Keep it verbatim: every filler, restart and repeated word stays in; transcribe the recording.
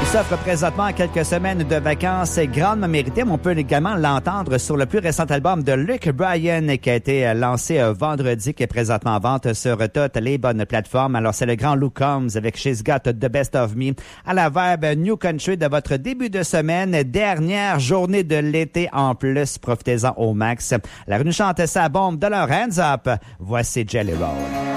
s'offre présentement quelques semaines de vacances grandement méritées, mais on peut également l'entendre sur le plus récent album de Luke Bryan qui a été lancé vendredi, qui est présentement en vente sur toutes les bonnes plateformes. Alors, c'est le grand Luke Combs avec She's Got the Best of Me à la verbe New Country de votre début de semaine. Dernière journée de l'été en plus. Profitez-en au max. La rue nous chante sa bombe de leur hands up. Voici Jelly Roll.